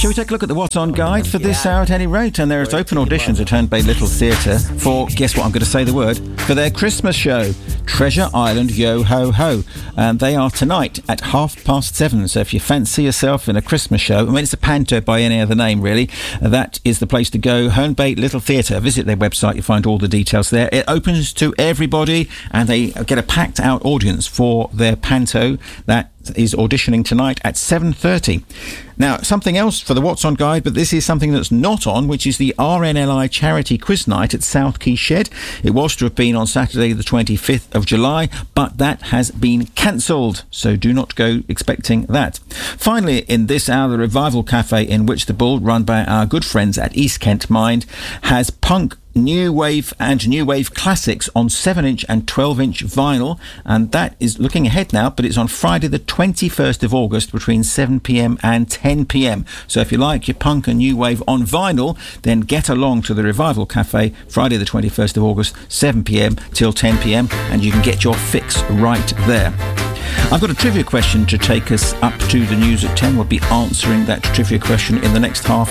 Shall we take a look at the What's On guide for this hour at any rate? And there's open auditions at Herne Bay Little Theatre for, guess what, I'm going to say the word, for their Christmas show, Treasure Island Yo Ho Ho. And they are tonight at 7:30. So if you fancy yourself in a Christmas show, I mean, it's a panto by any other name, really, that is the place to go. Herne Bay Little Theatre. Visit their website, you'll find all the details there. It opens to everybody, and they get a packed out audience for their panto that is auditioning tonight at 7:30. Now, something else for the What's On guide, but this is something that's not on, which is the RNLI Charity Quiz Night at South Quay Shed. It was to have been on Saturday the 25th of July, but that has been cancelled, so do not go expecting that. Finally, in this hour, the Revival Cafe in Whitstable, run by our good friends at East Kent Mind, has punk, new wave and new wave classics on 7-inch and 12-inch vinyl, and that is looking ahead now, but it's on Friday the 21st of August between 7pm and 10pm. So if you like your punk and new wave on vinyl, then get along to the Revival Cafe Friday the 21st of August, 7pm till 10pm, and you can get your fix right there. I've got a trivia question to take us up to the news at 10. We'll be answering that trivia question in the next half